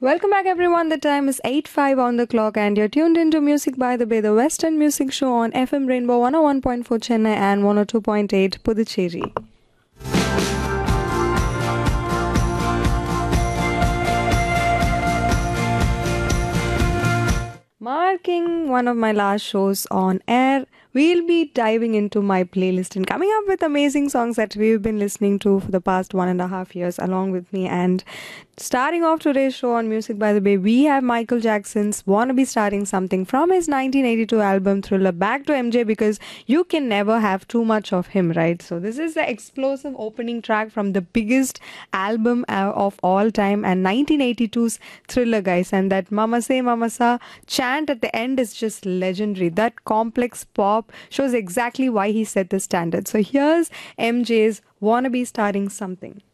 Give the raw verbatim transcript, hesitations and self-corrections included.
Welcome back, everyone. The time is eight five on the clock, and you're tuned into Music by the Bay, the Western Music Show on F M Rainbow one oh one point four Chennai and one oh two point eight Puducherry. Marking one of my last shows on air, we'll be diving into my playlist and coming up with amazing songs that we've been listening to for the past one and a half years along with me. And starting off today's show on Music by the Bay, we have Michael Jackson's Wanna Be Starting Something from his nineteen eighty-two album Thriller. Back to M J, because you can never have too much of him, right? So this is the explosive opening track from the biggest album uh, of all time, and nineteen eighty-two's Thriller, guys. And that Mama Say Mama Sa chant at the end is just legendary. That complex pop shows exactly why he set the standard. So here's M J's Wanna Be Starting Something.